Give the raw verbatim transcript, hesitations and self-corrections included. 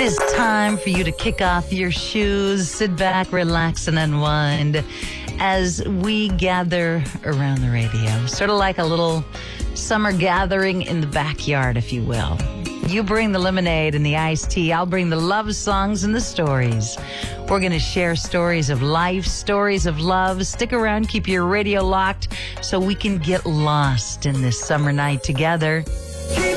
is time for you to kick off your shoes, sit back, relax, and unwind as we gather around the radio. Sort of like a little summer gathering in the backyard, if you will. You bring the lemonade and the iced tea. I'll bring the love songs and the stories. We're going to share stories of life, stories of love. Stick around, keep your radio locked so we can get lost in this summer night together.